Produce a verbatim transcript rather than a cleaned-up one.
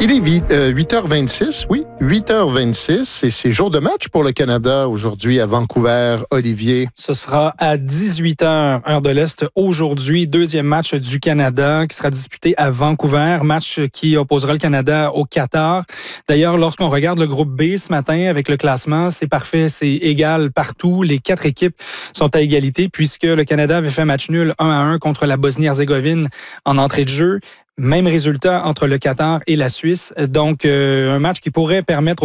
Il est huit heures vingt-six, oui, huit heures vingt-six, et c'est jour de match pour le Canada aujourd'hui à Vancouver. Olivier. Ce sera à dix-huit heures, heure de l'Est, aujourd'hui. Deuxième match du Canada qui sera disputé à Vancouver. Match qui opposera le Canada au Qatar. D'ailleurs, lorsqu'on regarde le groupe B ce matin avec le classement, c'est parfait, c'est égal partout. Les quatre équipes sont à égalité puisque le Canada avait fait match nul un à un contre la Bosnie-Herzégovine en entrée de jeu. Même résultat entre le Qatar et la Suisse. Donc, euh, un match qui pourrait permettre